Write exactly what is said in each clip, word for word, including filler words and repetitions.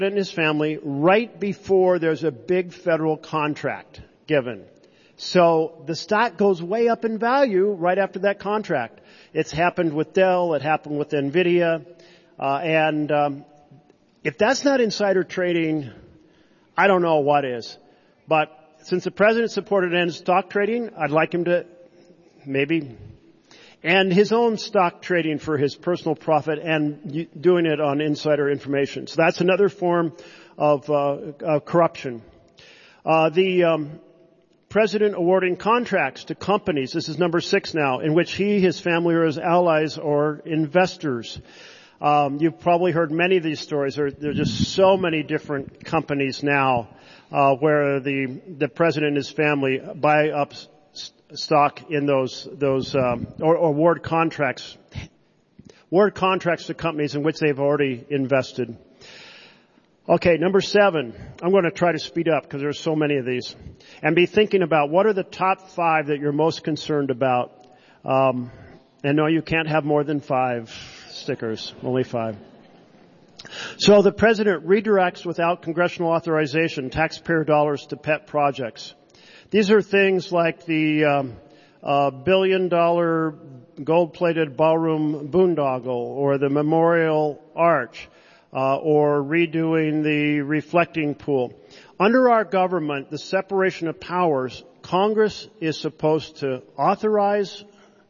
and his family right before there's a big federal contract given. So the stock goes way up in value right after that contract. It's happened with Dell. It happened with NVIDIA. Uh, and um, if that's not insider trading, I don't know what is. But since the president supported end stock trading, I'd like him to maybe end his own stock trading for his personal profit and doing it on insider information. So that's another form of, uh, of corruption. Uh, the um, president awarding contracts to companies, this is number six now, in which he, his family, or his allies or investors. Um, you've probably heard many of these stories. There, there are just so many different companies now uh, where the the president and his family buy up st- stock in those those um, or, or award contracts, award contracts to companies in which they've already invested. Okay, number seven. I'm going to try to speed up because there's so many of these, and be thinking about what are the top five that you're most concerned about. Um, and no, you can't have more than five stickers, only five. So the president redirects without congressional authorization taxpayer dollars to pet projects. These are things like the um, uh, billion dollar gold-plated ballroom boondoggle or the memorial arch uh, or redoing the reflecting pool. Under our government, the separation of powers, Congress is supposed to authorize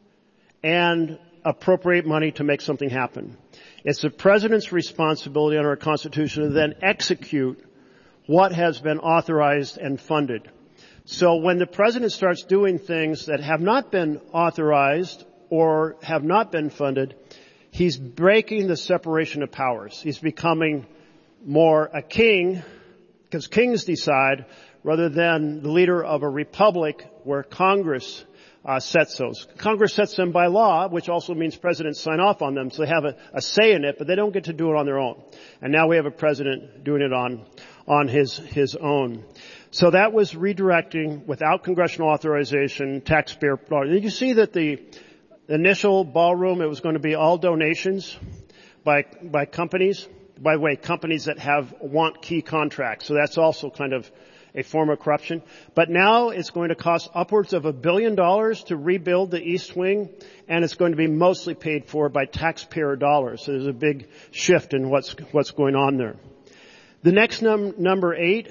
and appropriate money to make something happen. It's the president's responsibility under our Constitution to then execute what has been authorized and funded. So when the president starts doing things that have not been authorized or have not been funded, he's breaking the separation of powers. He's becoming more a king, because kings decide, rather than the leader of a republic where Congress Uh, sets those. Congress sets them by law, which also means presidents sign off on them, so they have a, a say in it, but they don't get to do it on their own. And now we have a president doing it on, on his, his own. So that was redirecting without congressional authorization, taxpayer dollars. Did you see that the initial ballroom, it was going to be all donations by, by companies? By the way, companies that have, want key contracts. So that's also kind of a form of corruption. But now it's going to cost upwards of a billion dollars to rebuild the East Wing, and it's going to be mostly paid for by taxpayer dollars. So there's a big shift in what's what's going on there. The next num- number eight.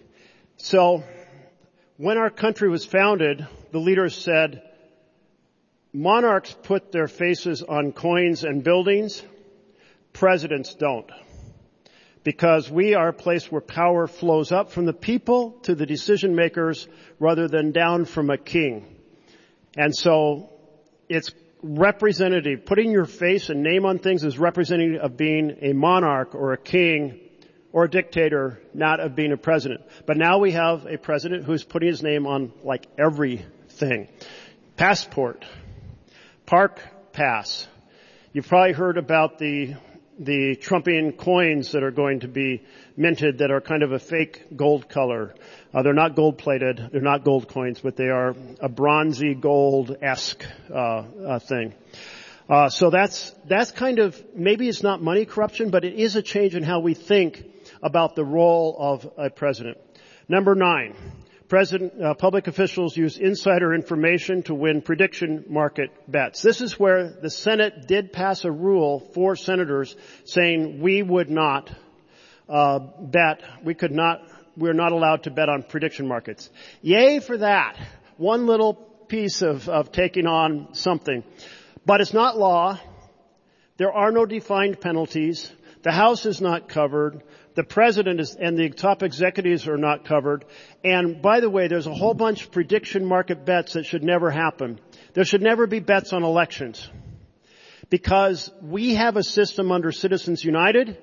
So when our country was founded, the leaders said, monarchs put their faces on coins and buildings. Presidents don't. Because we are a place where power flows up from the people to the decision makers rather than down from a king. And so it's representative. Putting your face and name on things is representative of being a monarch or a king or a dictator, not of being a president. But now we have a president who's putting his name on like everything. Passport. Park pass. You've probably heard about the the Trumpian coins that are going to be minted that are kind of a fake gold color. Uh, they're not gold-plated. They're not gold coins, but they are a bronzy gold-esque uh, uh, thing. Uh, so that's that's kind of, maybe it's not money corruption, but it is a change in how we think about the role of a president. Number nine. President, uh, public officials use insider information to win prediction market bets. This is where the Senate did pass a rule for senators saying we would not uh, bet, we could not, we're not allowed to bet on prediction markets. Yay for that. One little piece of, of taking on something. But it's not law. There are no defined penalties. The House is not covered. The president is, and the top executives are not covered. And by the way, there's a whole bunch of prediction market bets that should never happen. There should never be bets on elections. Because we have a system under Citizens United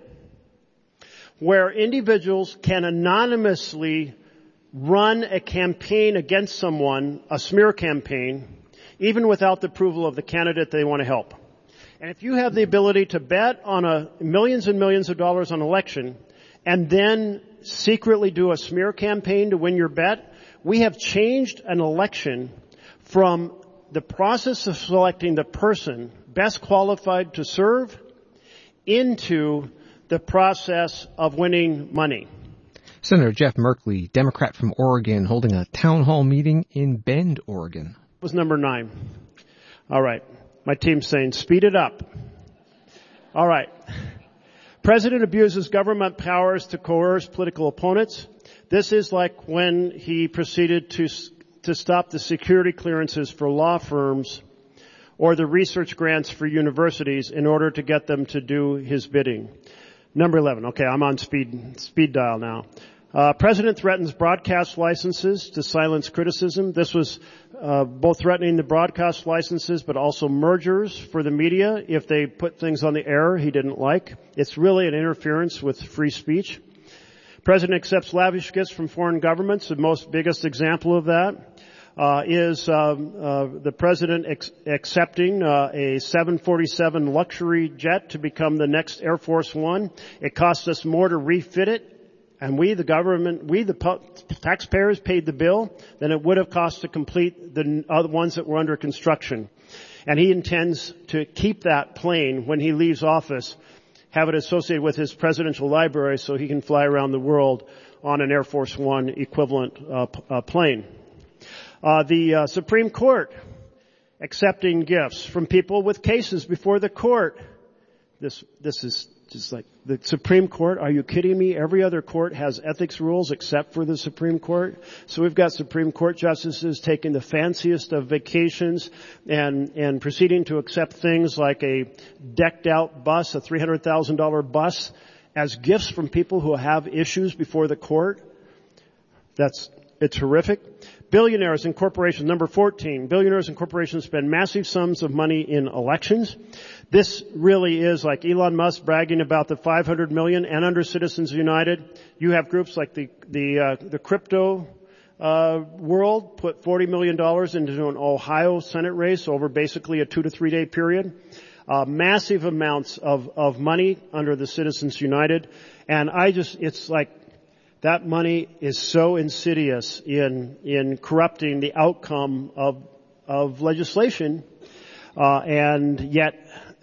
where individuals can anonymously run a campaign against someone, a smear campaign, even without the approval of the candidate they want to help. And if you have the ability to bet on a millions and millions of dollars on election and then secretly do a smear campaign to win your bet, we have changed an election from the process of selecting the person best qualified to serve into the process of winning money. Senator Jeff Merkley, Democrat from Oregon, holding a town hall meeting in Bend, Oregon. Was number nine. All right. My team's saying speed it up. All right. President abuses government powers to coerce political opponents. This is like when he proceeded to to stop the security clearances for law firms or the research grants for universities in order to get them to do his bidding. Number eleven. Okay, I'm on speed speed dial now. Uh, President threatens broadcast licenses to silence criticism. This was uh, both threatening the broadcast licenses, but also mergers for the media if they put things on the air he didn't like. It's really an interference with free speech. President accepts lavish gifts from foreign governments. The most biggest example of that uh, is um, uh, the president ex- accepting uh, a seven forty-seven luxury jet to become the next Air Force One. It cost us more to refit it. And we, the government, we, the pu- taxpayers, paid the bill than it would have cost to complete the other ones that were under construction. And he intends to keep that plane when he leaves office, have it associated with his presidential library so he can fly around the world on an Air Force One equivalent uh, p- uh, plane. Uh, the uh, Supreme Court accepting gifts from people with cases before the court. This, this is just like the Supreme Court. Are you kidding me? Every other court has ethics rules except for the Supreme Court. So we've got Supreme Court justices taking the fanciest of vacations and, and proceeding to accept things like a decked out bus, a three hundred thousand dollars bus, as gifts from people who have issues before the court. That's, it's horrific. Billionaires and corporations, number fourteen, billionaires and corporations spend massive sums of money in elections. This really is like Elon Musk bragging about the five hundred million and under Citizens United. You have groups like the, the, uh, the crypto, uh, world put forty million dollars into an Ohio Senate race over basically a two to three day period. Uh, massive amounts of, of money under the Citizens United. And I just, it's like, that money is so insidious in in corrupting the outcome of of legislation, uh, and yet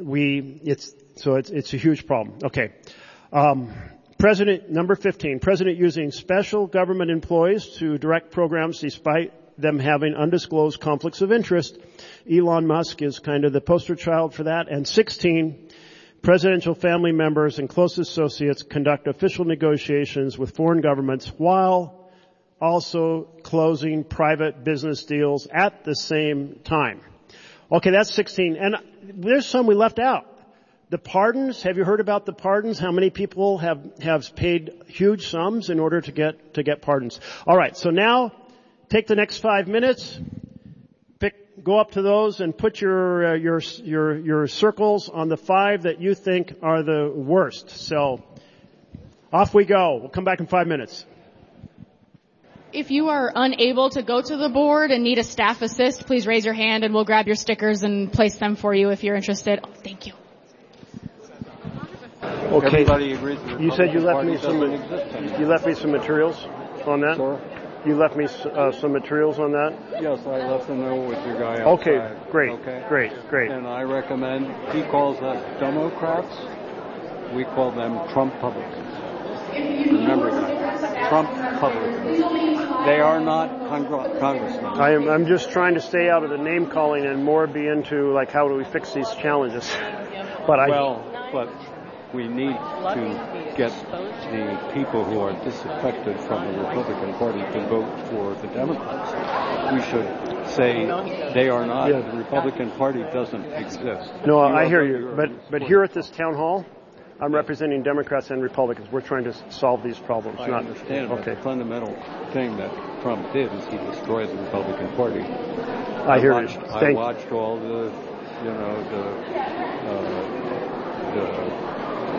we it's so it's it's a huge problem. Okay, um, President number fifteen, President using special government employees to direct programs despite them having undisclosed conflicts of interest. Elon Musk is kind of the poster child for that. And sixteen. Presidential family members and close associates conduct official negotiations with foreign governments while also closing private business deals at the same time. Okay, that's sixteen. And there's some we left out. The pardons, have you heard about the pardons? How many people have, have paid huge sums in order to get, to get pardons? All right, so now take the next five minutes. Pick, go up to those and put your, uh, your, your, your circles on the five that you think are the worst. So, off we go. We'll come back in five minutes. If you are unable to go to the board and need a staff assist, please raise your hand and we'll grab your stickers and place them for you if you're interested. Oh, thank you. Okay. Everybody agrees with you said you left me some, some you left me some materials on that? Sure. You left me uh, some materials on that? Yes, I left them there with your guy outside. Okay, great, okay? great, great. And I recommend, he calls us Democrats, we call them Trump publicans. Remember that. Trump publicans. They are not congr- congressmen. I am, I'm just trying to stay out of the name calling and more be into, like, how do we fix these challenges? But I... Well, but we need to get the people who are disaffected from the Republican Party to vote for the Democrats. We should say they are not, yeah. The Republican Party doesn't exist. No, you I hear you. But but here at this town hall, I'm representing Democrats and Republicans. We're trying to solve these problems. I not, understand, okay. But the fundamental thing that Trump did is he destroyed the Republican Party. I, I hear watched, you. I watched all the, you know, the, uh, the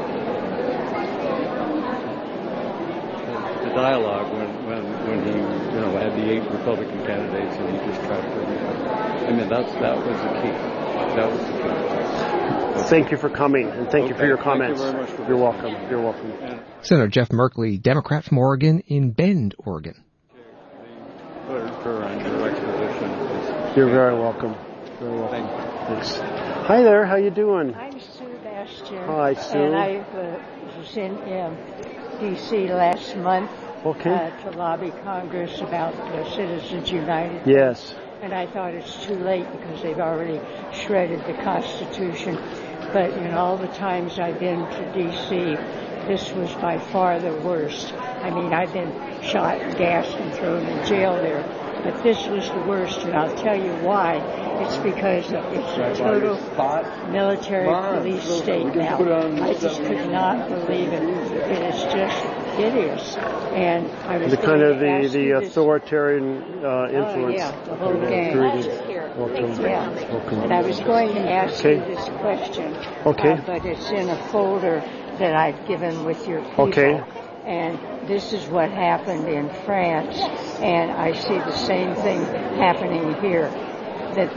The dialogue when, when, when he, you know, had the eight Republican candidates and he just tried to, I mean, that's, that was the key. That was the key. Okay. Thank you for coming and thank okay. you for your comments. Thank you very much for You're welcome. You're welcome. And Senator Jeff Merkley, Democrat from Oregon, in Bend, Oregon. The literature and your exposition is... You're very welcome. Very welcome. Thank you. Thanks. Hi there. How you doing? I'm Sue Bastian. Hi, Sue. And I uh, was was in um, D C last month Okay. uh, to lobby Congress about uh, Citizens United. Yes. And I thought it's too late because they've already shredded the Constitution. But in all the times I've been to D C, this was by far the worst. I mean, I've been shot and gassed and thrown in jail there. But this was the worst, and I'll tell you why. It's because it's a total military police state now. I just could not believe it. It is just hideous. And I was The kind of the, ask the you this- authoritarian uh, influence. Oh, yeah, the whole gang. Welcome. Yeah. Welcome. And I was going to ask Okay. you this question, Okay. uh, but it's in a folder that I've given with your people. Okay. And this is what happened in France, and I see the same thing happening here. That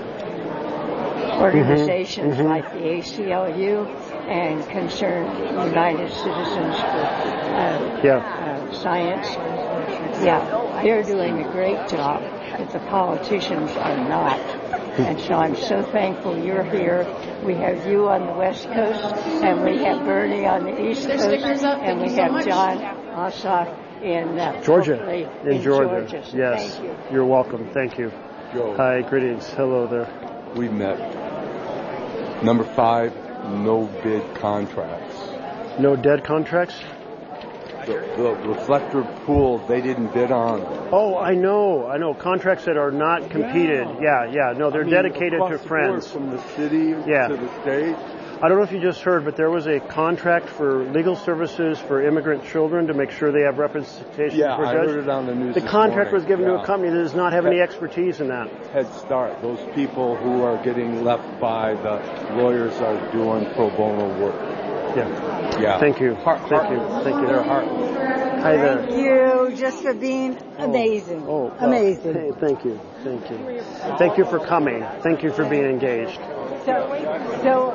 organizations Mhm. like the A C L U and Concerned United Citizens for uh, Yeah. uh, Science, yeah, they're doing a great job, but the politicians are not. And so I'm so thankful you're here. We have you on the West Coast, and we have Bernie on the East There's Coast, stickers up. and Thank we you so have much. John Ossoff in uh, Georgia. hopefully In, in Georgia. Georgia. So Yes. thank you. You're welcome. Thank you. Joe, Hi, greetings. Hello there. we met. Number five, no bid contracts. No dead contracts? The, the reflector pool they didn't bid on. Oh, I know. I know. Contracts that are not competed. Yeah, yeah. No, they're I mean, dedicated to across the board, friends. from the city Yeah. to the state. I don't know if you just heard, but there was a contract for legal services for immigrant children to make sure they have representation Yeah, for I judge. heard it on the news. The this contract morning. was given to Yeah. a company that does not have any expertise in that. Head Start. Those people who are getting left by the lawyers are doing pro bono work. Yeah. Yeah. Thank you. Heart, Thank you. Thank you. They're heart. Hi there. Thank you just for being amazing. Oh, well, amazing. Hey, thank you. Thank you. Thank you for coming. Thank you for being engaged. So, so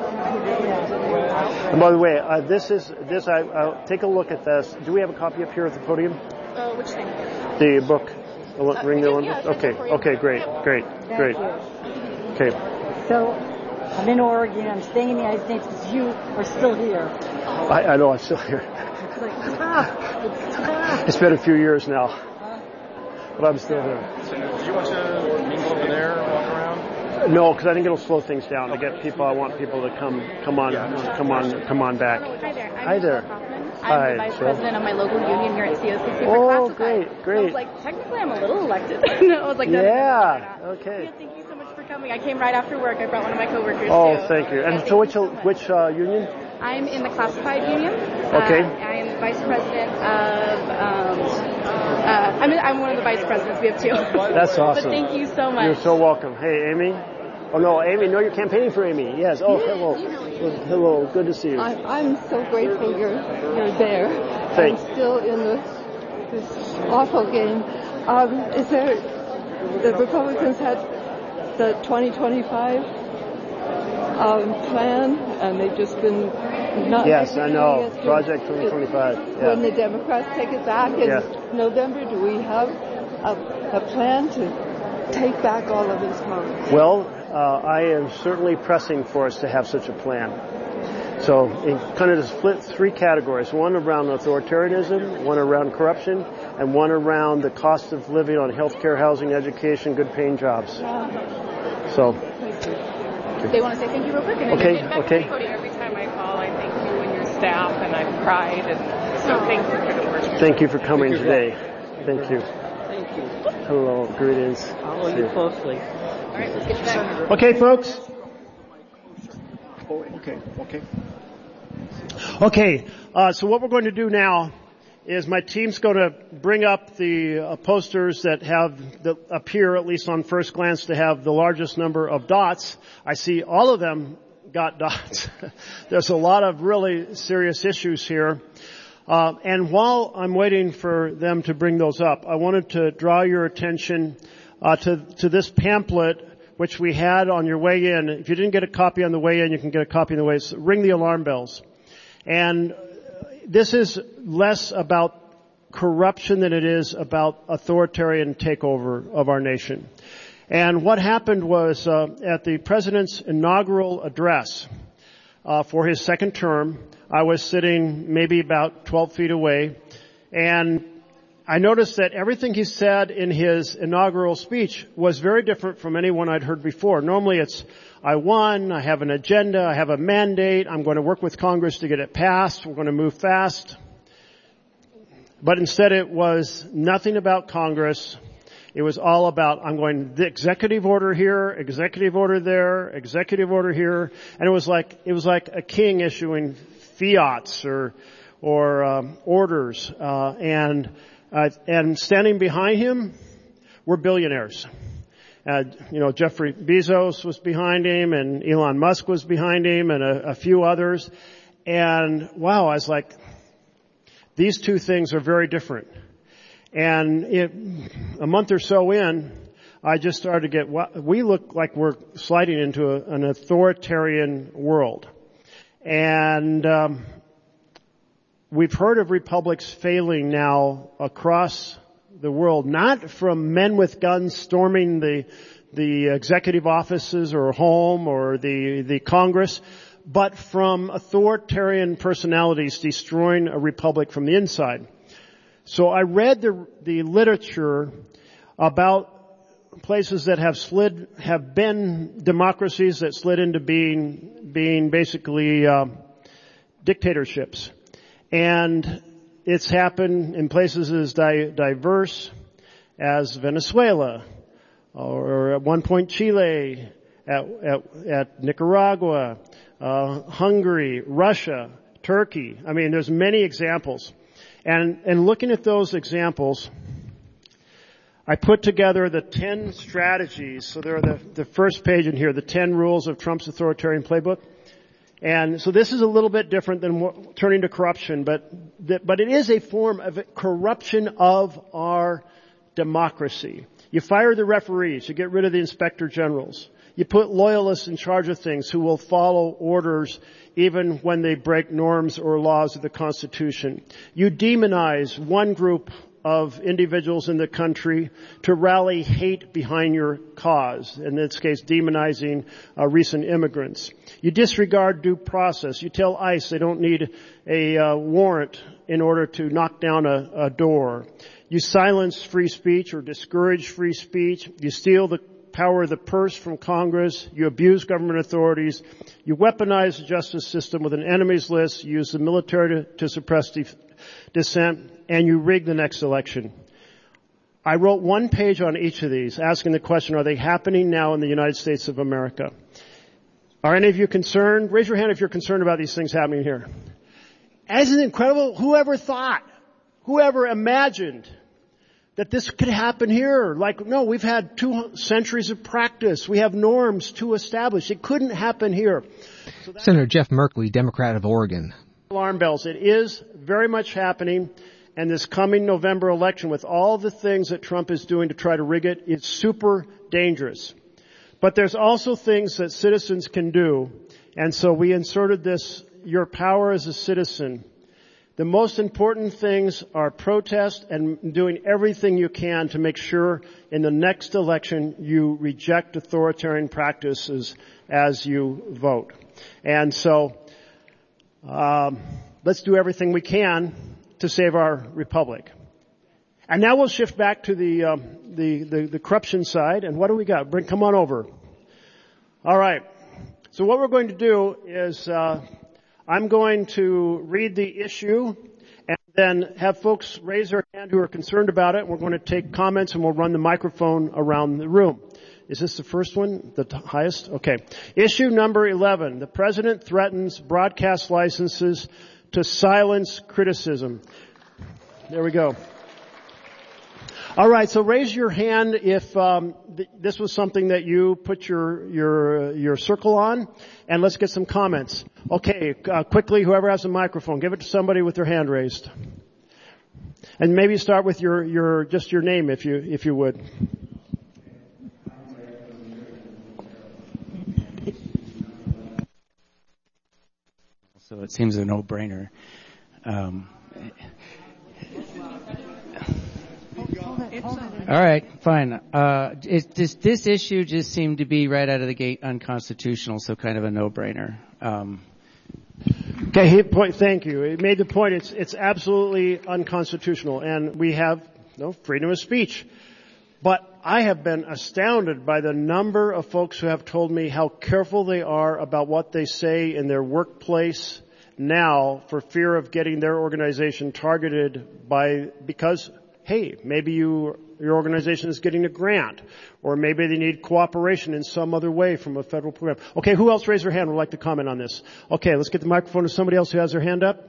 And by the way, uh, this is this. I I'll take a look at this. Do we have a copy up here at the podium? Uh, which thing? The book, uh, Ring the we do, Olympics. yeah, Okay. for you. Okay. Great. Great. Great. Okay. so I'm in Oregon. I'm staying in the United States because you are still here. I, I know. I'm still here. It's like, ah, it's, ah. It's been a few years now, but I'm still here. So, do you want to mingle over there, walk around? No, because I think it'll slow things down to get people. I want people to come, come on, come on, come on back. Hi there. I'm Hi there. Michelle Kaufman. I'm Hi, the vice Jill. president of my local union here at C O C C for Oh, Classified. great, So I great. was like, technically I'm a little elected. no, I was like, no, no, no, no, Yeah. no, no. Okay. Yeah, thank you so much for coming. I came right after work. I brought one of my coworkers Oh, too. thank you. Yeah, And thank so, which you so much. which uh, union? I'm in the Classified union. Okay. Uh, I am the vice president of. Um, uh, I'm, I'm one of the vice presidents. We have two. That's awesome. But thank you so much. You're so welcome. Hey, Amy. Oh no, Amy. No, you're campaigning for Amy. Yes. Oh, hello. Well, hello. Good to see you. I'm, I'm so grateful you're you're there. Thanks. I'm still in the, this awful game. Um, is there the Republicans had the twenty twenty-five um, plan, and they've just been not. Yes, I know. executing it. Project twenty twenty-five. When Yeah. the Democrats take it back in Yeah. November, do we have a, a plan to take back all of these votes? Well, uh, I am certainly pressing for us to have such a plan. So, in kind of to split three categories: one around authoritarianism, one around corruption, and one around the cost of living on healthcare, housing, education, good-paying jobs. So. They want to say thank you real quick. And then Okay, you get back okay. to the podium. Every time I call, I thank you and your staff, and I've cried, and so thank you for the work. Thank you for coming today. Thank you. Thank you. Hello, greetings. Follow See you you. closely. All right, let's get you back. Okay, folks. Oh, okay, okay. Okay, uh, so what we're going to do now is my team's going to bring up the uh, posters that have that appear, at least on first glance, to have the largest number of dots. I see all of them got dots. There's a lot of really serious issues here. Uh, and while I'm waiting for them to bring those up, I wanted to draw your attention uh, to, to this pamphlet, which we had on your way in. If you didn't get a copy on the way in, you can get a copy on the way. So ring the alarm bells. And this is less about corruption than it is about authoritarian takeover of our nation. And what happened was uh, at the president's inaugural address uh, for his second term I was sitting maybe about twelve feet away, and I noticed that everything he said in his inaugural speech was very different from anyone I'd heard before. Normally it's, I won, I have an agenda, I have a mandate, I'm going to work with Congress to get it passed, we're going to move fast. But instead it was nothing about Congress. It was all about, I'm going, the executive order here, executive order there, executive order here. And it was like, it was like a king issuing fiats or, or, um, orders, uh, and, uh, and standing behind him were billionaires. Uh, you know, Jeffrey Bezos was behind him, and Elon Musk was behind him, and a, a few others. And wow, I was like, these two things are very different. And it, a month or so in, I just started to get, we look like we're sliding into a, an authoritarian world. And um, we've heard of republics failing now across the world, not from men with guns storming the the executive offices or home or the the Congress, but from authoritarian personalities destroying a republic from the inside. So I read the the literature about places that have slid, have been democracies that slid into being being basically uh, dictatorships, and it's happened in places as di- diverse as Venezuela, or at one point Chile, at at, at Nicaragua, uh, Hungary, Russia, Turkey. I mean, there's many examples. And, and looking at those examples, I put together the ten strategies. So they're the, the first page in here, the ten rules of Trump's authoritarian playbook. And so this is a little bit different than what, turning to corruption, but, the, but it is a form of corruption of our democracy. You fire the referees, you get rid of the inspector generals. You put loyalists in charge of things who will follow orders even when they break norms or laws of the Constitution. You demonize one group of individuals in the country to rally hate behind your cause, in this case demonizing uh, recent immigrants. You disregard due process. You tell ICE they don't need a uh, warrant in order to knock down a, a door. You silence free speech or discourage free speech. You steal the power of the purse from Congress. You abuse government authorities. You weaponize the justice system with an enemies list. You use the military to, to suppress de- dissent. And you rig the next election. I wrote one page on each of these, asking the question, are they happening now in the United States of America? Are any of you concerned? Raise your hand if you're concerned about these things happening here. Isn't it incredible? Whoever thought, whoever imagined that this could happen here? Like, no, we've had two centuries of practice. We have norms to establish. It couldn't happen here. So Senator Jeff Merkley, Democrat of Oregon. Alarm bells. It is very much happening. And this coming November election, with all the things that Trump is doing to try to rig it, it's super dangerous. But there's also things that citizens can do. And so we inserted this, your power as a citizen. The most important things are protest and doing everything you can to make sure in the next election you reject authoritarian practices as you vote. And so, um, let's do everything we can to save our republic. And now we'll shift back to the, um, the, the, the corruption side. And what do we got? Bring, come on over. All right. So what we're going to do is, uh, I'm going to read the issue and then have folks raise their hand who are concerned about it. We're going to take comments and we'll run the microphone around the room. Is this the first one? The t- highest? Okay. Issue number eleven. The president threatens broadcast licenses to silence criticism. There we go. All right, so raise your hand if um, th- this was something that you put your your uh, your circle on, and let's get some comments. Okay, uh, quickly, whoever has a microphone, give it to somebody with their hand raised, and maybe start with your your just your name if you if you would. So it seems a no-brainer. Um, all right, fine. Uh, it, this, this issue just seemed to be right out of the gate unconstitutional, so kind of a no-brainer. Um, Okay, he point, thank you. He made the point. It's it's absolutely unconstitutional, and we have no freedom of speech. But I have been astounded by the number of folks who have told me how careful they are about what they say in their workplace now for fear of getting their organization targeted by, because, hey, maybe you, your organization is getting a grant, or maybe they need cooperation in some other way from a federal program. Okay, who else raised their hand would like to comment on this? Okay, let's get the microphone to somebody else who has their hand up.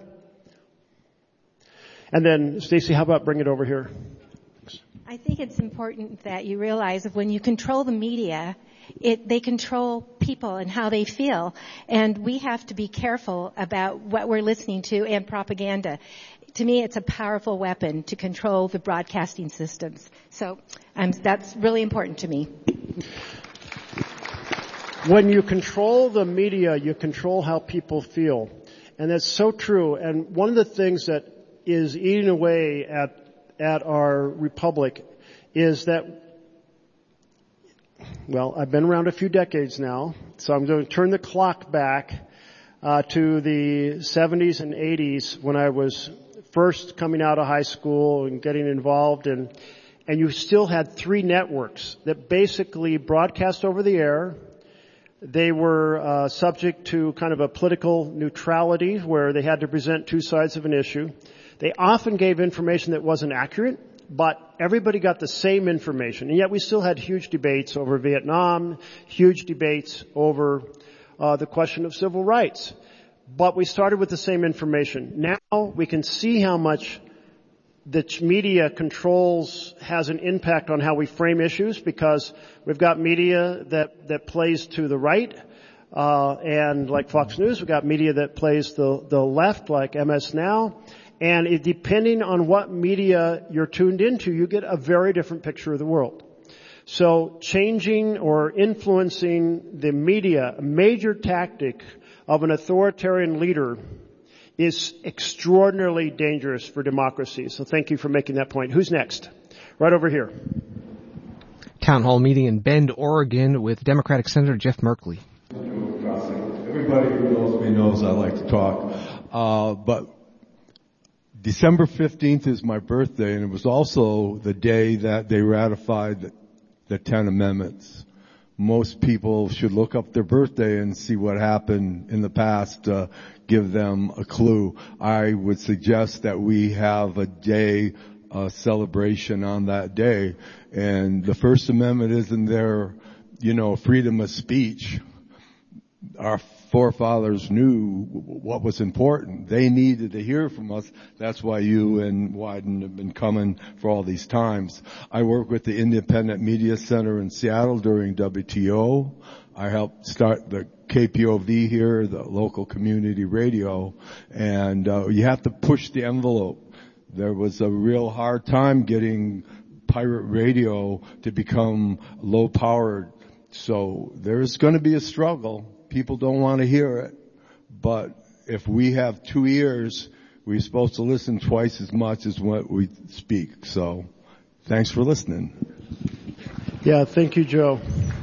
And then, Stacy, how about bring it over here? I think it's important that you realize that when you control the media, it, they control people and how they feel. And we have to be careful about what we're listening to and propaganda. To me, it's a powerful weapon to control the broadcasting systems. So um, that's really important to me. When you control the media, you control how people feel. And that's so true. And one of the things that is eating away at at our republic is that, well, I've been around a few decades now, so I'm going to turn the clock back uh, to the seventies and eighties when I was first coming out of high school and getting involved, and and you still had three networks that basically broadcast over the air. They were uh, subject to kind of a political neutrality where they had to present two sides of an issue. They often gave information that wasn't accurate, but everybody got the same information. And yet we still had huge debates over Vietnam, huge debates over uh, the question of civil rights. But we started with the same information. Now we can see how much the media controls has an impact on how we frame issues, because we've got media that, that plays to the right, uh, and like Fox News, we've got media that plays the, the left, like M S Now. And it, depending on what media you're tuned into, you get a very different picture of the world. So changing or influencing the media, a major tactic of an authoritarian leader, is extraordinarily dangerous for democracy. So thank you for making that point. Who's next? Right over here. Town hall meeting in Bend, Oregon with Democratic Senator Jeff Merkley. Everybody who knows me knows I like to talk. Uh, but December fifteenth is my birthday, and it was also the day that they ratified the, the Ten Amendments. Most people should look up their birthday and see what happened in the past to uh, give them a clue. I would suggest that we have a day, a celebration on that day. And the First Amendment isn't there, you know, freedom of speech. Our forefathers knew what was important. They needed to hear from us. That's why you and Wyden have been coming for all these times. I work with the Independent Media Center in Seattle during W T O. I helped start the K P O V here, the local community radio, and uh, you have to push the envelope. There was a real hard time getting pirate radio to become low-powered, so there's going to be a struggle. People don't want to hear it, but if we have two ears, we're supposed to listen twice as much as what we speak. So, thanks for listening. Yeah, thank you, Joe.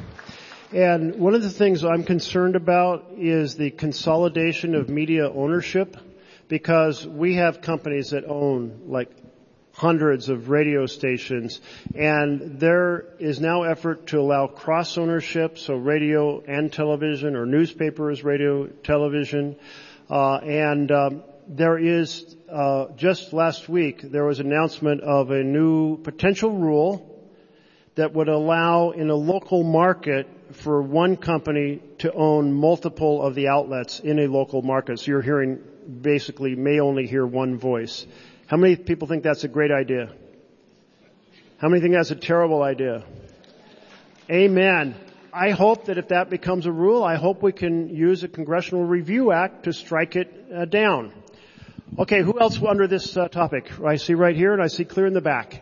And one of the things I'm concerned about is the consolidation of media ownership, because we have companies that own like hundreds of radio stations, and there is now effort to allow cross ownership, so radio and television, or newspapers, radio, television, uh, and um, there is uh, just last week there was an announcement of a new potential rule that would allow in a local market for one company to own multiple of the outlets in a local market. So you're hearing basically may only hear one voice. How many people think that's a great idea? How many think that's a terrible idea? Amen. I hope that if that becomes a rule, I hope we can use a Congressional Review Act to strike it uh, down. Okay, who else under this uh, topic? I see right here, and I see clear in the back.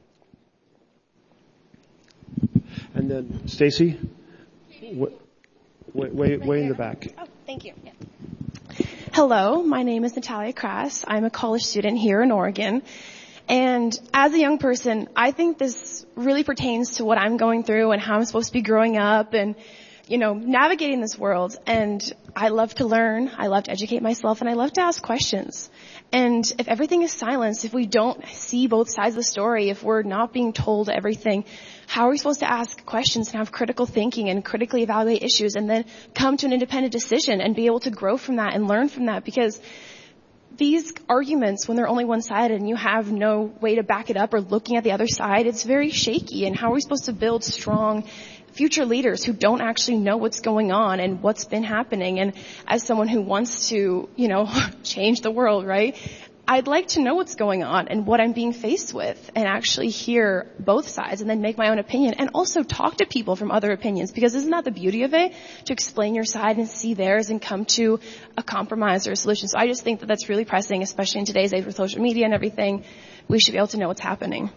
And then Stacy, way, way, way in the back. Oh, thank you. Yeah. Hello, my name is Natalia Krass. I'm a college student here in Oregon. And as a young person, I think this really pertains to what I'm going through and how I'm supposed to be growing up and you know, navigating this world, and I love to learn, I love to educate myself, and I love to ask questions. And if everything is silenced, if we don't see both sides of the story, if we're not being told everything, how are we supposed to ask questions and have critical thinking and critically evaluate issues and then come to an independent decision and be able to grow from that and learn from that? Because these arguments, when they're only one-sided and you have no way to back it up or looking at the other side, it's very shaky. And how are we supposed to build strong future leaders who don't actually know what's going on and what's been happening? And as someone who wants to, you know, change the world, right? I'd like to know what's going on and what I'm being faced with and actually hear both sides and then make my own opinion and also talk to people from other opinions, because isn't that the beauty of it? To explain your side and see theirs and come to a compromise or a solution. So I just think that that's really pressing, especially in today's age with social media and everything. We should be able to know what's happening.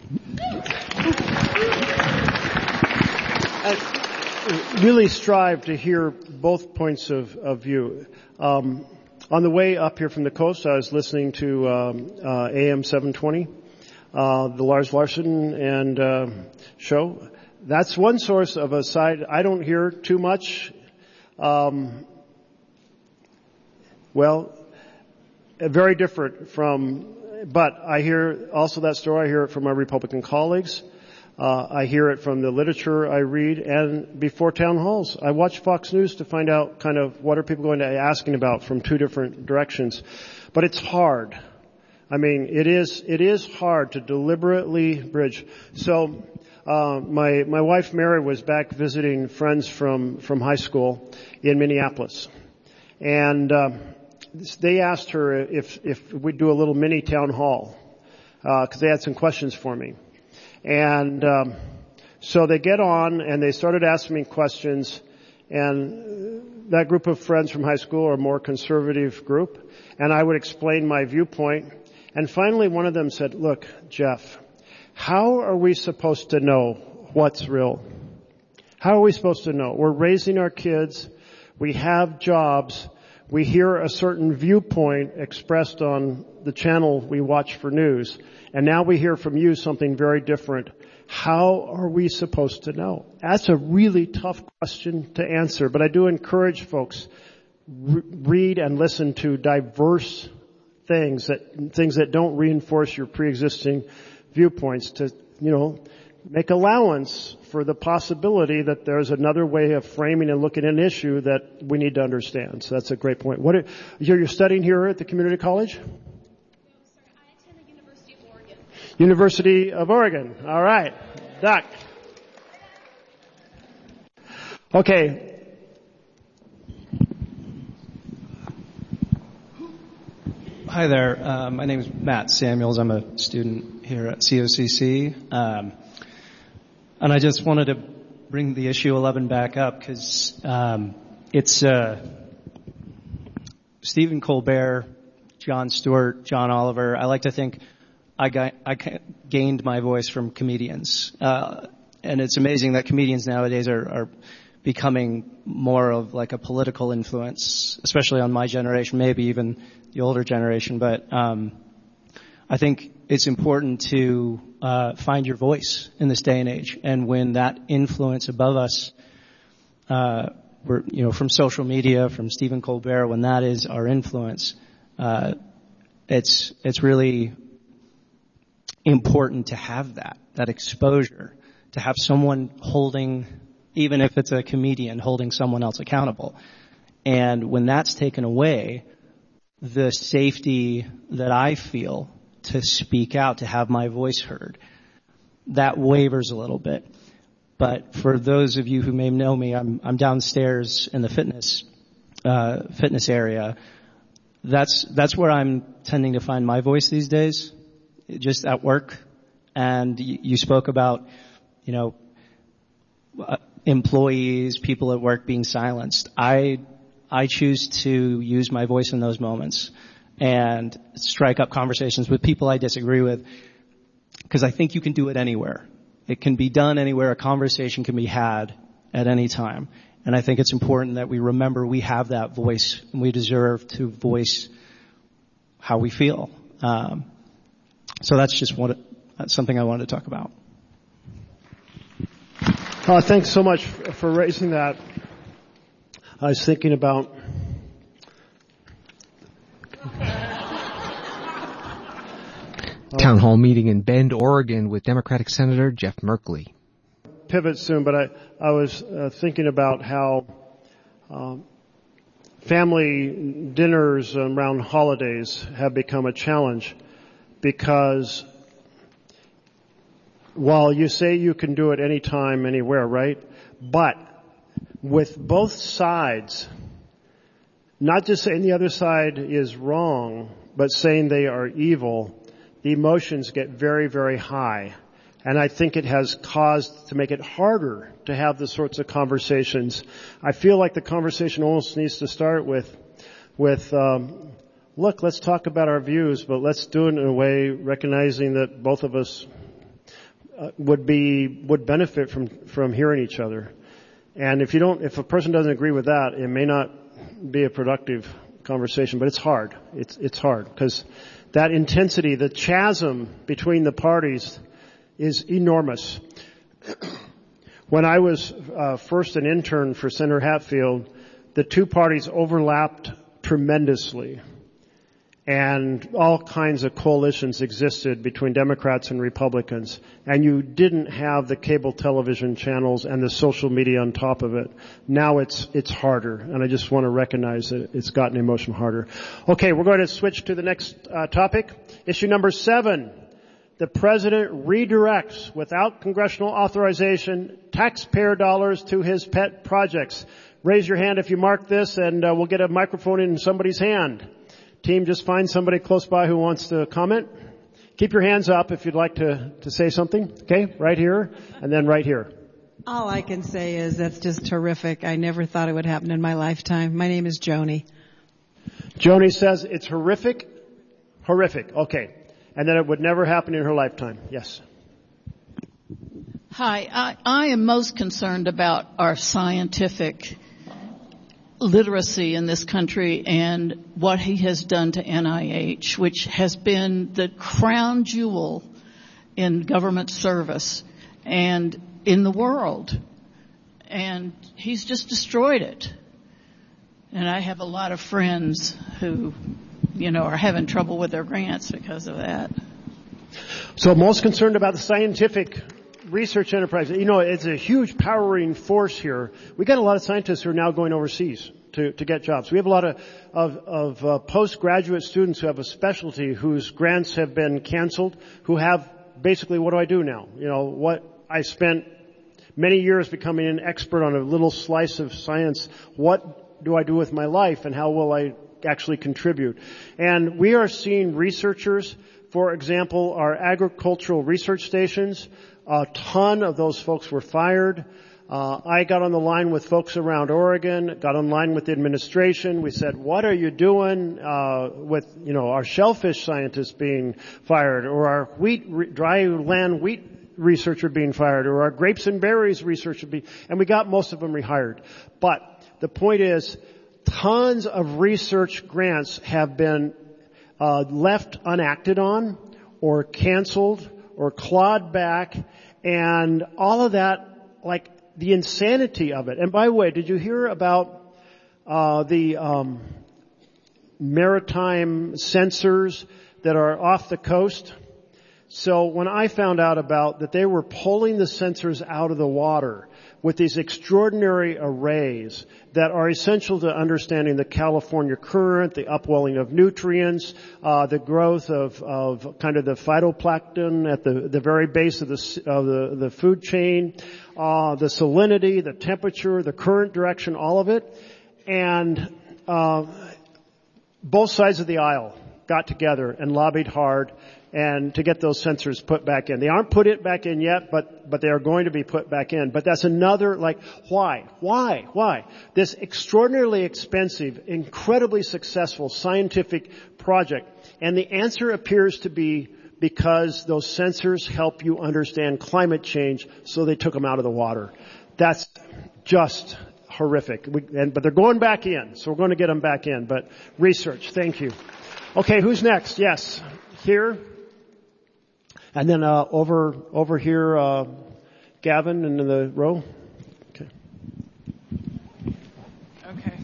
I really strive to hear both points of, of view. Um, On the way up here from the coast, I was listening to um, uh, A M seven twenty, uh, the Lars Larson and uh, show. That's one source of a side I don't hear too much. Um, well, very different from, but I hear also that story. I hear it from my Republican colleagues. Uh, I hear it from the literature I read, and before town halls. I watch Fox News to find out kind of what are people going to be asking about from two different directions. But it's hard. I mean, it is, it is hard to deliberately bridge. So, uh, my, my wife Mary was back visiting friends from, from high school in Minneapolis. And, uh, they asked her if, if we'd do a little mini town hall, uh, cause they had some questions for me. And um, so they get on and they started asking me questions, and that group of friends from high school are a more conservative group, and I would explain my viewpoint. And finally one of them said, "Look, Jeff, how are we supposed to know what's real? How are we supposed to know? We're raising our kids, we have jobs, we hear a certain viewpoint expressed on the channel we watch for news, and now we hear from you something very different. How are we supposed to know?" That's a really tough question to answer, but I do encourage folks, re- read and listen to diverse things that, things that don't reinforce your pre-existing viewpoints, to, you know, make allowance for the possibility that there's another way of framing and looking at an issue that we need to understand. So that's a great point. What are, you're studying here at the community college? University of Oregon. All right. Doc. Okay. Hi there. Uh, my name is Matt Samuels. I'm a student here at C O C C. Um, and I just wanted to bring the issue eleven back up because um, it's uh, Stephen Colbert, Jon Stewart, John Oliver. I like to think I got, I gained my voice from comedians. Uh, and it's amazing that comedians nowadays are, are becoming more of like a political influence, especially on my generation, maybe even the older generation. But, um, I think it's important to, uh, find your voice in this day and age. And when that influence above us, uh, we're, you know, from social media, from Stephen Colbert, when that is our influence, uh, it's, it's really important to have that, that exposure, to have someone holding, even if it's a comedian, holding someone else accountable. And when that's taken away, the safety that I feel to speak out, to have my voice heard, that wavers a little bit. But for those of you who may know me, I'm, I'm downstairs in the fitness, uh, fitness area. That's, that's where I'm tending to find my voice these days. Just at work. And you spoke about, you know, employees, people at work being silenced. I, I choose to use my voice in those moments and strike up conversations with people I disagree with, because I think you can do it anywhere. It can be done anywhere. A conversation can be had at any time. And I think it's important that we remember we have that voice and we deserve to voice how we feel. Um, So that's just what, that's something I wanted to talk about. Uh, thanks so much for raising that. I was thinking about Town hall meeting in Bend, Oregon with Democratic Senator Jeff Merkley. Pivot soon, but I, I was uh, thinking about how um, family dinners around holidays have become a challenge because while you say you can do it anytime, anywhere, right? But with both sides, not just saying the other side is wrong, but saying they are evil, the emotions get very, very high. And I think it has caused to make it harder to have the sorts of conversations. I feel like the conversation almost needs to start with, with, um, look, let's talk about our views, but let's do it in a way recognizing that both of us uh, would be, would benefit from, from hearing each other. And if you don't, if a person doesn't agree with that, it may not be a productive conversation, but it's hard. It's, it's hard because that intensity, the chasm between the parties is enormous. When I was uh, first an intern for Senator Hatfield, the two parties overlapped tremendously. And all kinds of coalitions existed between Democrats and Republicans. And you didn't have the cable television channels and the social media on top of it. Now it's, it's harder. And I just want to recognize that it's gotten emotionally harder. Okay, we're going to switch to the next uh, topic. Issue number seven. The President redirects, without congressional authorization, taxpayer dollars to his pet projects. Raise your hand if you mark this and uh, we'll get a microphone in somebody's hand. Team, just find somebody close by who wants to comment. Keep your hands up if you'd like to, to say something. Okay, right here and then right here. All I can say is that's just terrific. I never thought it would happen in my lifetime. My name is Joni. Joni says it's horrific. Horrific. Okay. And that it would never happen in her lifetime. Yes. Hi. I, I am most concerned about our scientific literacy in this country and what he has done to N I H, which has been the crown jewel in government service and in the world. And he's just destroyed it. And I have a lot of friends who, you know, are having trouble with their grants because of that. So most concerned about the scientific research enterprise. You know, it's a huge powering force here. We got a lot of scientists who are now going overseas to, to get jobs. We have a lot of, of, of uh, postgraduate students who have a specialty whose grants have been canceled, who have basically, what do I do now? You know, what I spent many years becoming an expert on a little slice of science. What do I do with my life and how will I actually contribute? And we are seeing researchers, for example, our agricultural research stations. A ton of those folks were fired. Uh, I got on the line with folks around Oregon, got on line with the administration. We said, what are you doing, uh, with, you know, our shellfish scientists being fired or our wheat, re- dry land wheat researcher being fired or our grapes and berries researcher being, and we got most of them rehired. But the point is, tons of research grants have been, uh, left unacted on or canceled or clawed back, and all of that, like the insanity of it. And by the way, did you hear about uh the um maritime sensors that are off the coast? So when I found out about that they were pulling the sensors out of the water with these extraordinary arrays that are essential to understanding the California current, the upwelling of nutrients, uh, the growth of, of kind of the phytoplankton at the, the very base of the, of the, the food chain, uh, the salinity, the temperature, the current direction, all of it. And, uh, both sides of the aisle got together and lobbied hard and to get those sensors put back in. They aren't put it back in yet, but, but they are going to be put back in. But that's another, like, why? Why? Why? This extraordinarily expensive, incredibly successful scientific project. And the answer appears to be because those sensors help you understand climate change, so they took them out of the water. That's just horrific. We, and, but they're going back in, so we're going to get them back in. But research, thank you. Okay, who's next? Yes, here. And then uh, over over here, uh, Gavin in the row. Okay. Okay.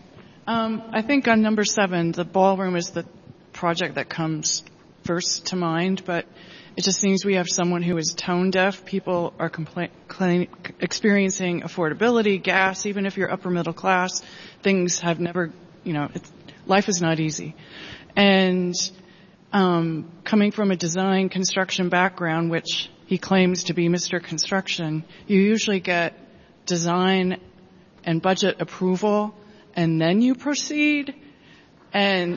Um, I think on number seven, the ballroom is the project that comes first to mind, but it just seems we have someone who is tone deaf. People are compla- claim, experiencing affordability, gas, even if you're upper middle class. Things have never, you know, it's, life is not easy. And um, coming from a design construction background, which he claims to be Mister Construction, you usually get design and budget approval, and then you proceed. And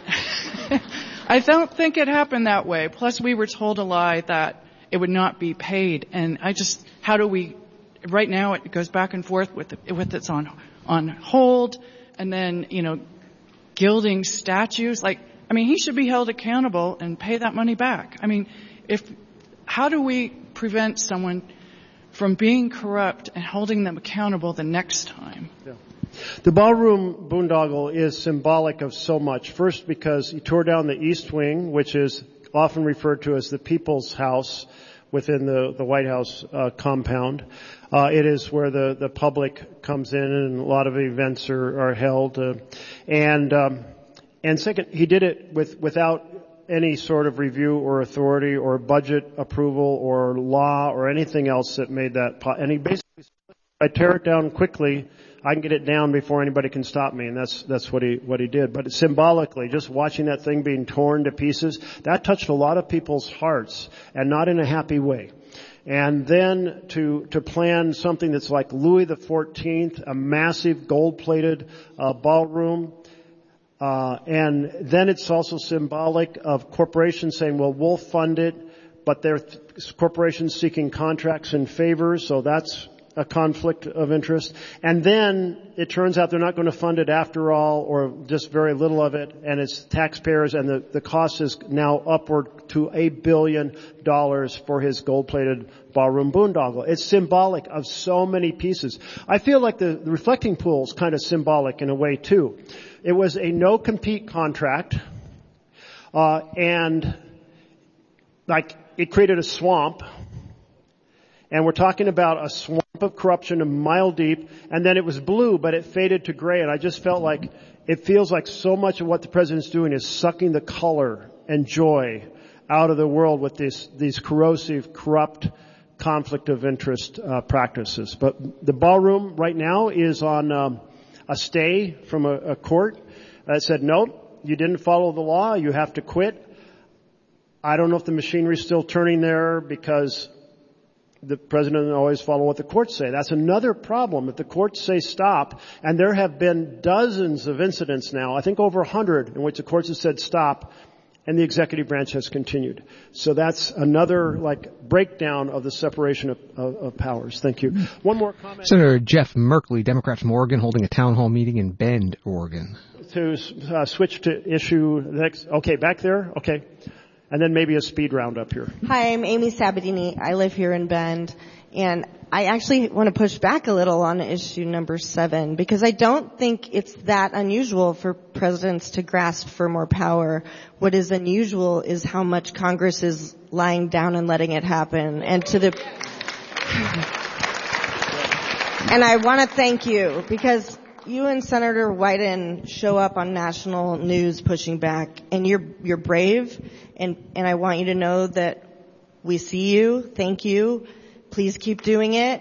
I don't think it happened that way. Plus, we were told a lie that it would not be paid. And I just, how do we, right now it goes back and forth with, with it's on, on hold, and then, you know, gilding statues. Like, I mean, he should be held accountable and pay that money back. I mean, if, how do we prevent someone from being corrupt and holding them accountable the next time? Yeah. The ballroom boondoggle is symbolic of so much. First, because he tore down the East Wing, which is often referred to as the People's House within the, the White House uh, compound. Uh, it is where the, the public comes in and a lot of events are, are held. Uh, and um, and second, he did it with without any sort of review or authority or budget approval or law or anything else that made that. Po- and he basically said, I tear it down quickly, I can get it down before anybody can stop me, and that's that's what he what he did. But symbolically, just watching that thing being torn to pieces, that touched a lot of people's hearts, and not in a happy way. And then to to plan something that's like Louis the fourteenth, a massive gold-plated uh, ballroom, uh, and then it's also symbolic of corporations saying, "Well, we'll fund it," but they're th- corporations seeking contracts and favors, so that's a conflict of interest. And then it turns out they're not going to fund it after all, or just very little of it, and it's taxpayers, and the, the cost is now upward to a billion dollars for his gold-plated ballroom boondoggle. It's symbolic of so many pieces. I feel like the, the reflecting pool is kind of symbolic in a way too. It was a no-compete contract, uh, and like it created a swamp. And we're talking about a swamp of corruption a mile deep, and then it was blue, but it faded to gray, and I just felt like it feels like so much of what the president's doing is sucking the color and joy out of the world with these, these corrosive, corrupt conflict of interest uh, practices. But the ballroom right now is on um, a stay from a, a court that said, nope, you didn't follow the law, you have to quit. I don't know if the machinery's still turning there because the president doesn't always follow what the courts say. That's another problem. If the courts say stop, and there have been dozens of incidents now, I think over a hundred, in which the courts have said stop, and the executive branch has continued. So that's another, like, breakdown of the separation of, of, of powers. Thank you. One more comment. Senator Jeff Merkley, Democrat from Oregon, holding a town hall meeting in Bend, Oregon. To uh, switch to issue next. Okay, back there? Okay. And then maybe a speed round up here. Hi, I'm Amy Sabatini. I live here in Bend. And I actually want to push back a little on issue number seven, because I don't think it's that unusual for presidents to grasp for more power. What is unusual is how much Congress is lying down and letting it happen. And to the, and I want to thank you, because you and Senator Wyden show up on national news pushing back, and you're you're brave, and and I want you to know that we see you. Thank you. Please keep doing it.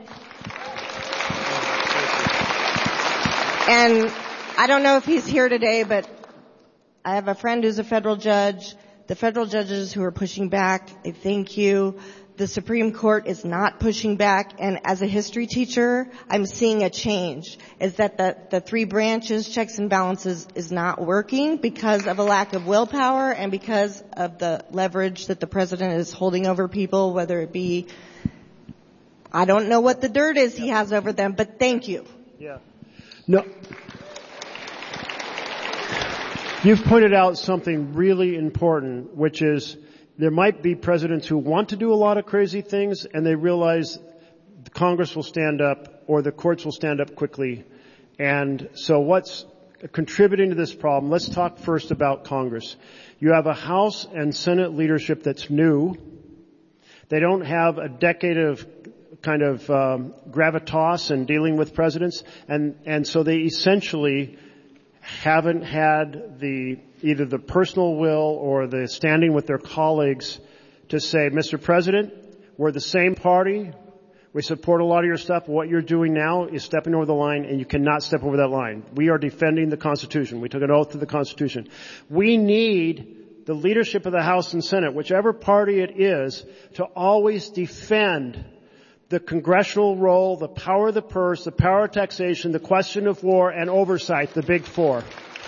And I don't know if he's here today, but I have a friend who's a federal judge. The federal judges who are pushing back, I thank you. The Supreme Court is not pushing back, and as a history teacher, I'm seeing a change. Is that the, the three branches, checks and balances, is not working because of a lack of willpower and because of the leverage that the president is holding over people, whether it be, I don't know what the dirt is he has over them, but thank you. Yeah. No. You've pointed out something really important, which is there might be presidents who want to do a lot of crazy things, and they realize Congress will stand up or the courts will stand up quickly. And so what's contributing to this problem? Let's talk first about Congress. You have a House and Senate leadership that's new. They don't have a decade of kind of um, gravitas in dealing with presidents, and and so they essentially haven't had the either the personal will or the standing with their colleagues to say, Mister President, we're the same party. We support a lot of your stuff. What you're doing now is stepping over the line, and you cannot step over that line. We are defending the Constitution. We took an oath to the Constitution. We need the leadership of the House and Senate, whichever party it is, to always defend the congressional role, the power of the purse, the power of taxation, the question of war, and oversight, the big four.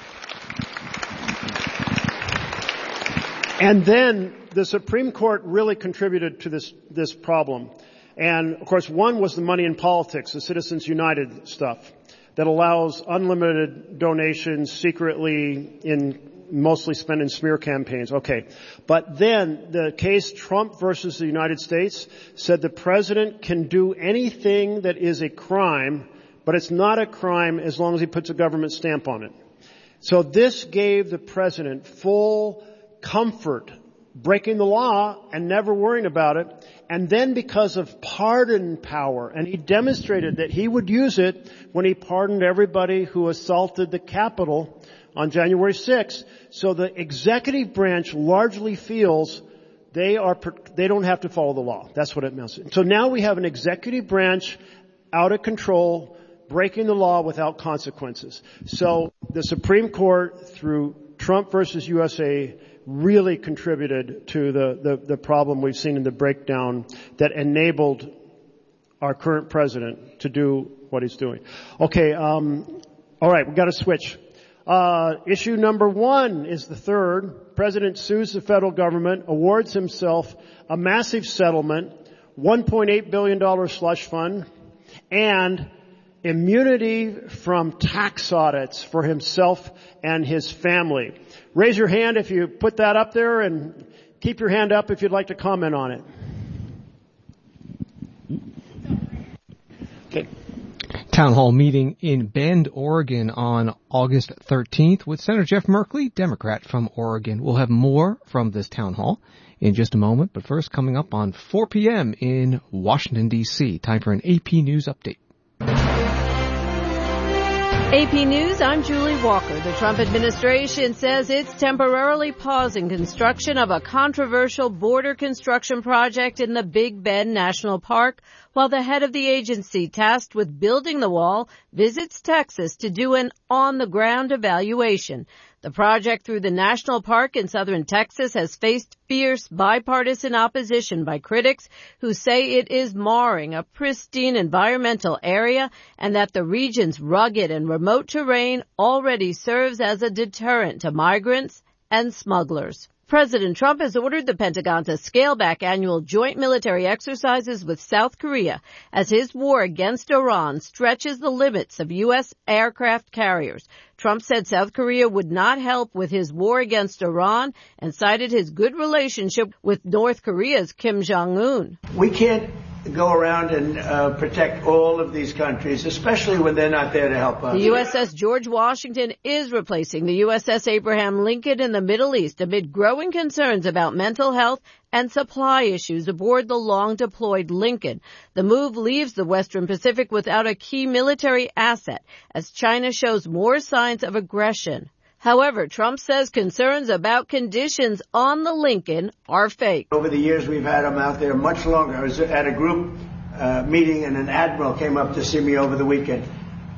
And then the Supreme Court really contributed to this, this problem. And, of course, one was the money in politics, the Citizens United stuff that allows unlimited donations secretly in mostly spent in smear campaigns. Okay. But then the case Trump versus the United States said the president can do anything that is a crime, but it's not a crime as long as he puts a government stamp on it. So this gave the president full comfort breaking the law and never worrying about it. And then because of pardon power, and he demonstrated that he would use it when he pardoned everybody who assaulted the Capitol on January sixth. So the executive branch largely feels they are, they don't have to follow the law. That's what it means. So now we have an executive branch out of control, breaking the law without consequences. So the Supreme Court, through Trump versus U S A, really contributed to the, the, the problem we've seen in the breakdown that enabled our current president to do what he's doing. Okay, um, all right, we've got to switch. Uh, issue number one is the third. President sues the federal government, awards himself a massive settlement, one point eight billion dollars slush fund, and immunity from tax audits for himself and his family. Raise your hand if you put that up there, and keep your hand up if you'd like to comment on it. Okay. Town hall meeting in Bend, Oregon on August thirteenth with Senator Jeff Merkley, Democrat from Oregon. We'll have more from this town hall in just a moment, but first, coming up on four p.m. in Washington, D C, time for an A P News update. A P News, I'm Julie Walker. The Trump administration says it's temporarily pausing construction of a controversial border construction project in the Big Bend National Park, while the head of the agency tasked with building the wall visits Texas to do an on-the-ground evaluation. The project through the national park in southern Texas has faced fierce bipartisan opposition by critics who say it is marring a pristine environmental area and that the region's rugged and remote terrain already serves as a deterrent to migrants and smugglers. President Trump has ordered the Pentagon to scale back annual joint military exercises with South Korea as his war against Iran stretches the limits of U S aircraft carriers. Trump said South Korea would not help with his war against Iran and cited his good relationship with North Korea's Kim Jong-un. We can't go around and uh, protect all of these countries, especially when they're not there to help us. The U S S George Washington is replacing the U S S Abraham Lincoln in the Middle East amid growing concerns about mental health and supply issues aboard the long-deployed Lincoln. The move leaves the Western Pacific without a key military asset as China shows more signs of aggression. However, Trump says concerns about conditions on the Lincoln are fake. Over the years, we've had them out there much longer. I was at a group uh, meeting, and an admiral came up to see me over the weekend.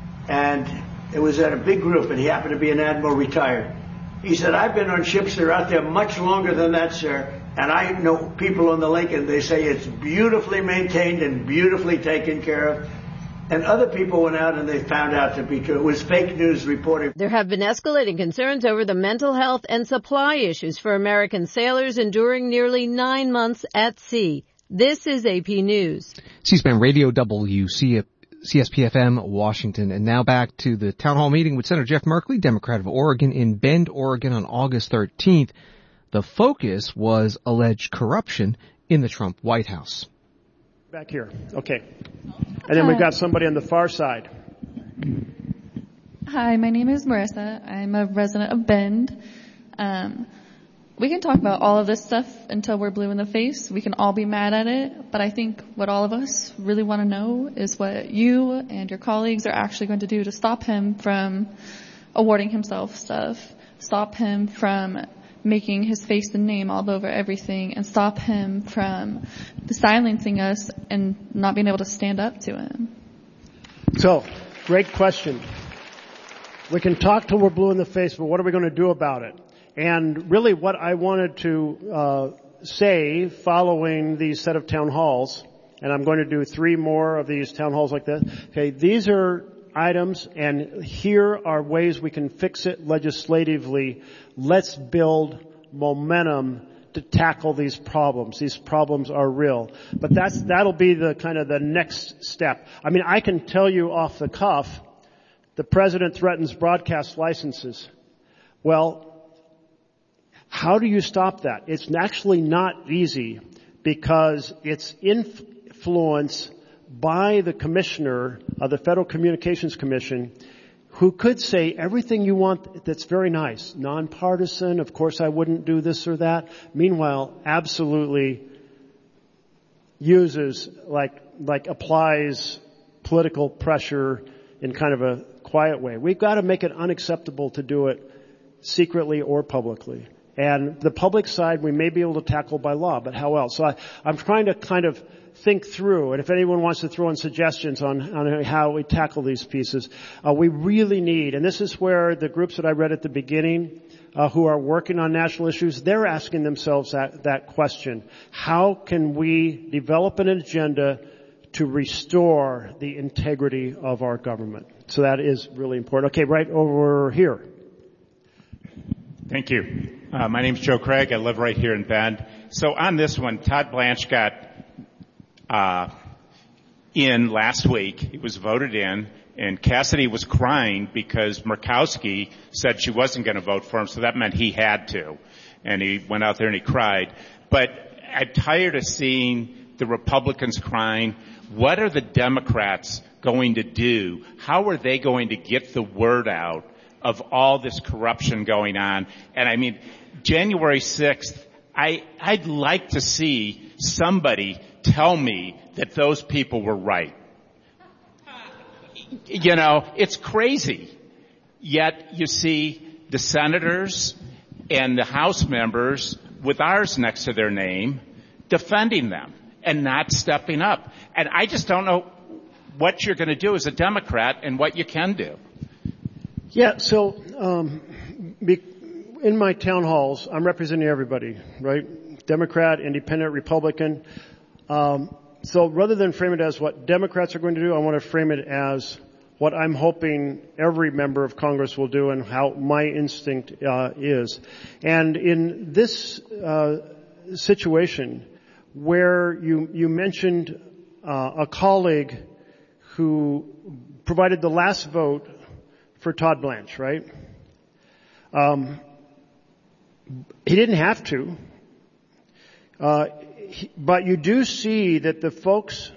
And it was at a big group, and he happened to be an admiral retired. He said, I've been on ships that are out there much longer than that, sir. And I know people on the Lincoln, they say it's beautifully maintained and beautifully taken care of. And other people went out and they found out to be true. It was fake news reporting. There have been escalating concerns over the mental health and supply issues for American sailors enduring nearly nine months at sea. This is A P News. C-SPAN Radio W C S P F M Washington. And now back to the town hall meeting with Senator Jeff Merkley, Democrat of Oregon, in Bend, Oregon on August thirteenth. The focus was alleged corruption in the Trump White House. Back here. Okay. And then we've got somebody on the far side. Hi, my name is Marissa. I'm a resident of Bend. Um, we can talk about all of this stuff until we're blue in the face. We can all be mad at it. But I think what all of us really want to know is what you and your colleagues are actually going to do to stop him from awarding himself stuff, stop him from making his face and name all over everything, and stop him from silencing us and not being able to stand up to him. So, great question. We can talk till we're blue in the face, but what are we going to do about it? And really what I wanted to uh, say following these set of town halls, and I'm going to do three more of these town halls like this. Okay, these are items, and here are ways we can fix it legislatively. Let's build momentum to tackle these problems. These problems are real. But that's, that'll be the kind of the next step. I mean, I can tell you off the cuff, the president threatens broadcast licenses. Well, how do you stop that? It's actually not easy because it's influenced by the commissioner of the Federal Communications Commission, who could say everything you want that's very nice, nonpartisan, of course I wouldn't do this or that. Meanwhile, absolutely uses, like, like applies political pressure in kind of a quiet way. We've got to make it unacceptable to do it secretly or publicly. And the public side we may be able to tackle by law, but how else? So I, I'm trying to kind of think through, and if anyone wants to throw in suggestions on, on how we tackle these pieces, uh, we really need, and this is where the groups that I read at the beginning, uh, who are working on national issues, they're asking themselves that, that question. How can we develop an agenda to restore the integrity of our government? So that is really important. Okay, right over here. Thank you. Uh, my name's Joe Craig. I live right here in Bend. So on this one, Todd Blanche got uh in last week. He was voted in, and Cassidy was crying because Murkowski said she wasn't going to vote for him, so that meant he had to. And he went out there and he cried. But I'm tired of seeing the Republicans crying. What are the Democrats going to do? How are they going to get the word out of all this corruption going on? And I mean, January sixth, I, I'd like to see somebody tell me that those people were right. You know, it's crazy. Yet you see the senators and the House members with ours next to their name defending them and not stepping up. And I just don't know what you're going to do as a Democrat and what you can do. Yeah, so um, be, in my town halls, I'm representing everybody, right? Democrat, Independent, Republican. Um, so rather than frame it as what Democrats are going to do, I want to frame it as what I'm hoping every member of Congress will do and how my instinct uh, is. And in this uh, situation where you, you mentioned uh, a colleague who provided the last vote for Todd Blanche, right? Um, he didn't have to. Uh, he, but you do see that the folks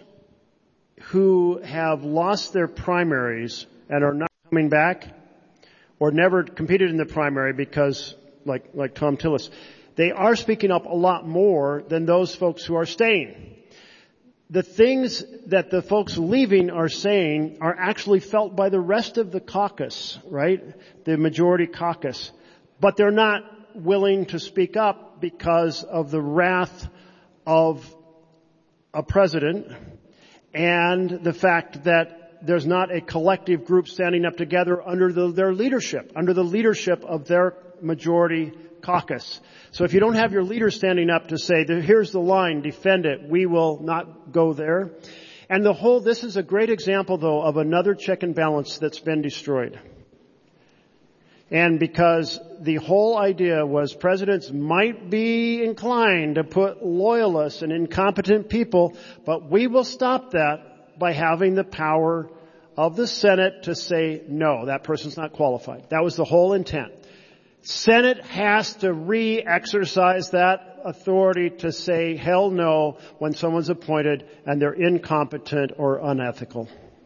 who have lost their primaries and are not coming back or never competed in the primary because, like, like Tom Tillis, they are speaking up a lot more than those folks who are staying. The things that the folks leaving are saying are actually felt by the rest of the caucus, right? The majority caucus. But they're not willing to speak up because of the wrath of a president and the fact that there's not a collective group standing up together under the, their leadership, under the leadership of their majority caucus. So if you don't have your leader standing up to say, here's the line, defend it, we will not go there. And the whole, this is a great example, though, of another check and balance that's been destroyed. And because the whole idea was presidents might be inclined to put loyalists and incompetent people, but we will stop that by having the power of the Senate to say, no, that person's not qualified. That was the whole intent. Senate has to re-exercise that authority to say hell no when someone's appointed and they're incompetent or unethical.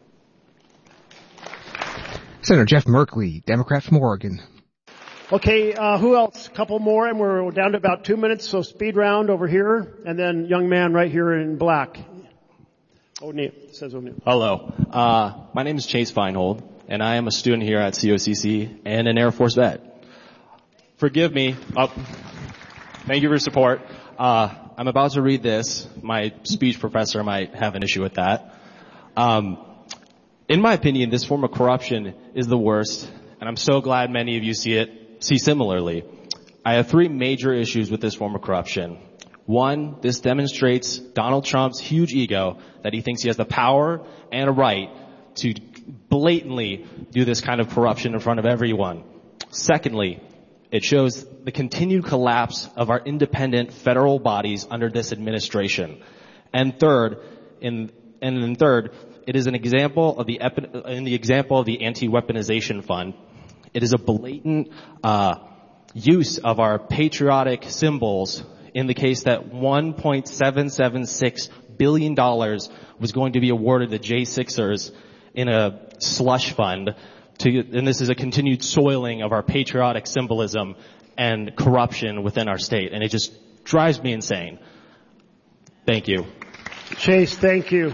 Senator Jeff Merkley, Democrat from Oregon. Okay, uh, who else? A couple more, and we're down to about two minutes, so speed round over here, and then young man right here in black. O'Neill, says O'Neill. Hello. Uh, my name is Chase Feinhold. and I am a student here at C O C C and an Air Force vet. Forgive me. Oh, thank you for your support. Uh, I'm about to read this. My speech professor might have an issue with that. Um, in my opinion, this form of corruption is the worst, and I'm so glad many of you see it, see similarly. I have three major issues with this form of corruption. One, this demonstrates Donald Trump's huge ego that he thinks he has the power and a right to blatantly do this kind of corruption in front of everyone. Secondly, it shows the continued collapse of our independent federal bodies under this administration. And third, in, and then third, it is an example of the, in the example of the anti-weaponization fund. It is a blatant, uh, use of our patriotic symbols in the case that one point seven seven six billion dollars was going to be awarded to J Sixers in a slush fund. To, and this is a continued soiling of our patriotic symbolism and corruption within our state. And it just drives me insane. Thank you. Chase, thank you.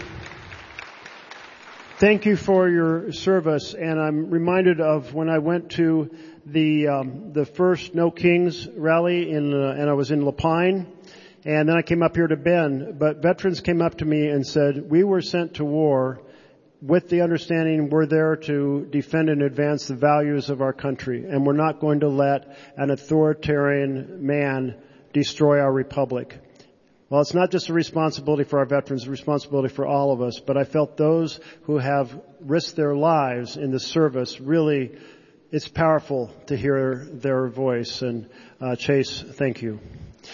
Thank you for your service. And I'm reminded of when I went to the um, the first No Kings rally in, uh, and I was in Lapine, and then I came up here to Bend. But veterans came up to me and said, we were sent to war with the understanding we're there to defend and advance the values of our country, and we're not going to let an authoritarian man destroy our republic. Well, it's not just a responsibility for our veterans, it's a responsibility for all of us, but I felt those who have risked their lives in the service really, it's powerful to hear their voice. And uh, Chase, thank you.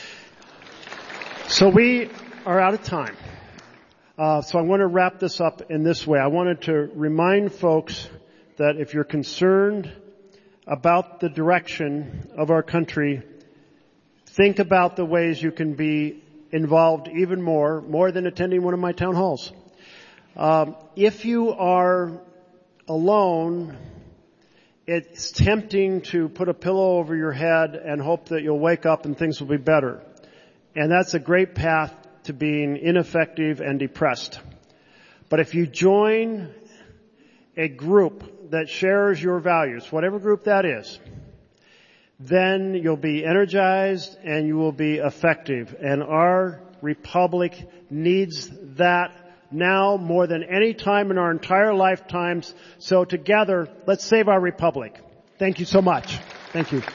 So we are out of time. Uh, so I want to wrap this up in this way. I wanted to remind folks that if you're concerned about the direction of our country, think about the ways you can be involved even more, more than attending one of my town halls. Um, if you are alone, it's tempting to put a pillow over your head and hope that you'll wake up and things will be better. And that's a great path to being ineffective and depressed. But if you join a group that shares your values, whatever group that is, then you'll be energized and you will be effective. And our republic needs that now more than any time in our entire lifetimes. So together, let's save our republic. Thank you so much. Thank you.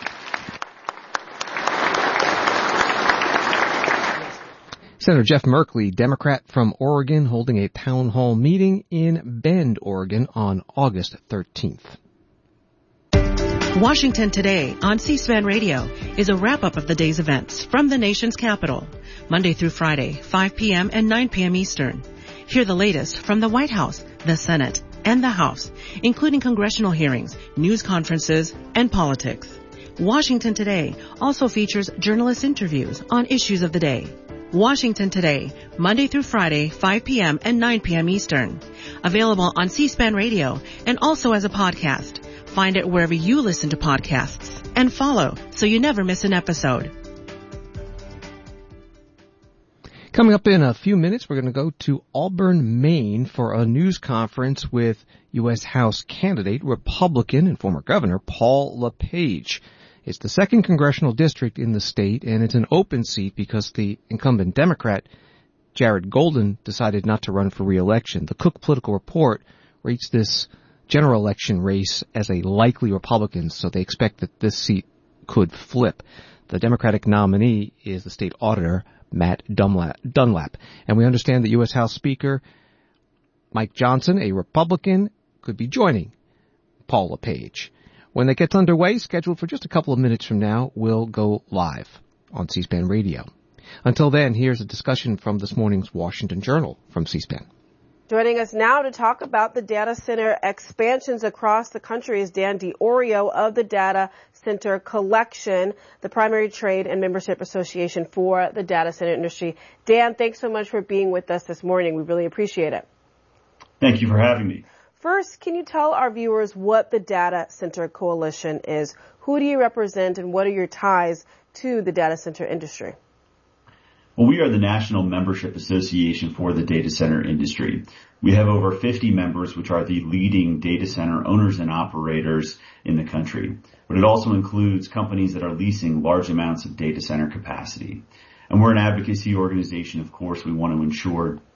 Senator Jeff Merkley, Democrat from Oregon, holding a town hall meeting in Bend, Oregon on August thirteenth. Washington Today on C-SPAN Radio is a wrap-up of the day's events from the nation's capital, Monday through Friday, five p.m. and nine p.m. Eastern. Hear the latest from the White House, the Senate, and the House, including congressional hearings, news conferences, and politics. Washington Today also features journalist interviews on issues of the day. Washington Today, Monday through Friday, five p.m. and nine p.m. Eastern. Available on C-SPAN Radio and also as a podcast. Find it wherever you listen to podcasts. And follow so you never miss an episode. Coming up in a few minutes, we're going to go to Auburn, Maine for a news conference with U S House candidate, Republican and former Governor Paul LePage. It's the second congressional district in the state, and it's an open seat because the incumbent Democrat, Jared Golden, decided not to run for re-election. The Cook Political Report rates this general election race as a likely Republican, so they expect that this seat could flip. The Democratic nominee is the state auditor, Matt Dunlap. And we understand that U S House Speaker Mike Johnson, a Republican, could be joining Paul LePage. When that gets underway, scheduled for just a couple of minutes from now, we'll go live on C-SPAN Radio. Until then, here's a discussion from this morning's Washington Journal from C-SPAN. Joining us now to talk about the data center expansions across the country is Dan DiOrio of the Data Center Collection, the primary trade and membership association for the data center industry. Dan, thanks so much for being with us this morning. We really appreciate it. Thank you for having me. First, can you tell our viewers what the Data Center Coalition is? Who do you represent and what are your ties to the data center industry? Well, we are the National Membership Association for the data center industry. We have over fifty members, which are the leading data center owners and operators in the country. But it also includes companies that are leasing large amounts of data center capacity. And we're an advocacy organization. Of course, we want to ensure